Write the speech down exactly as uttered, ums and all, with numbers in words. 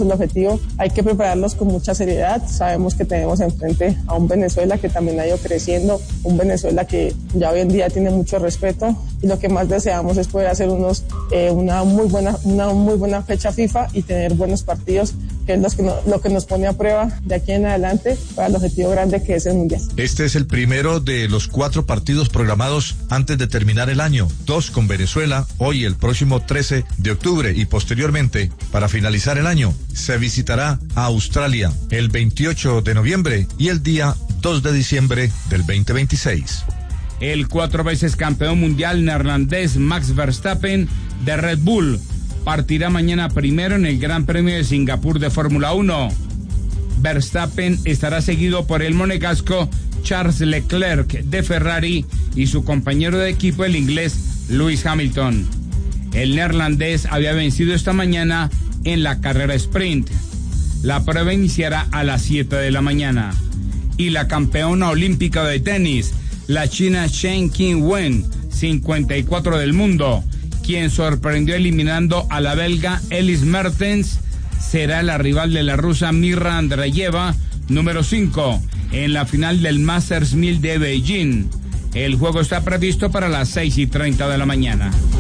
el objetivo. Hay que prepararlos con mucha seriedad. Sabemos que tenemos enfrente a un Venezuela que también ha ido creciendo, un Venezuela que ya hoy en día tiene mucho respeto, y lo que más deseamos es poder hacer unos, eh, una muy buena, una muy buena fecha FIFA y tener buenos partidos, que es lo que, no, lo que nos pone a prueba de aquí en adelante para el objetivo grande que es el Mundial. Este es el primero de los cuatro partidos programados antes de terminar el año, dos con Venezuela, hoy el próximo trece de octubre, y posteriormente, para finalizar el año, se visitará a Australia el veintiocho de noviembre y el día dos de diciembre del veinte veintiséis. El cuatro veces campeón mundial neerlandés Max Verstappen de Red Bull partirá mañana primero en el Gran Premio de Singapur de Fórmula uno. Verstappen estará seguido por el monegasco Charles Leclerc de Ferrari y su compañero de equipo, el inglés Lewis Hamilton. El neerlandés había vencido esta mañana en la carrera sprint. La prueba iniciará a las siete de la mañana. Y la campeona olímpica de tenis, la china Chen Qinwen, cincuenta y cuatro del mundo, quien sorprendió eliminando a la belga Elise Mertens, será la rival de la rusa Mirra Andreeva, número cinco, en la final del Masters mil de Beijing. El juego está previsto para las seis y treinta de la mañana.